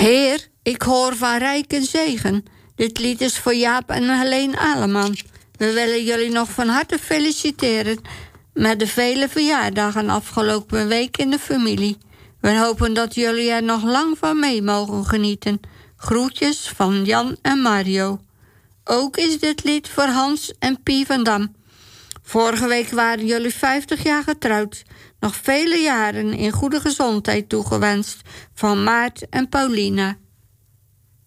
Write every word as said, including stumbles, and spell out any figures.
Heer, ik hoor van rijk en zegen. Dit lied is voor Jaap en Helene Aleman. We willen jullie nog van harte feliciteren met de vele verjaardagen afgelopen week in de familie. We hopen dat jullie er nog lang van mee mogen genieten. Groetjes van Jan en Mario. Ook is dit lied voor Hans en Pie van Dam. Vorige week waren jullie vijftig jaar getrouwd. Nog vele jaren in goede gezondheid toegewenst van Maart en Paulina.